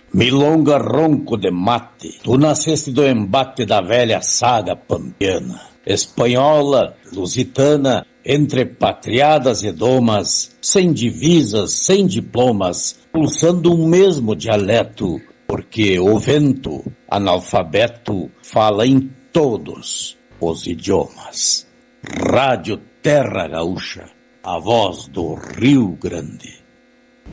milonga ronco de mate, tu nasceste do embate da velha saga pampiana, espanhola, lusitana, entre patriadas e domas, sem divisas, sem diplomas, pulsando um mesmo dialeto, porque o vento, analfabeto, fala em todos os idiomas. Rádio Terra Gaúcha, a voz do Rio Grande.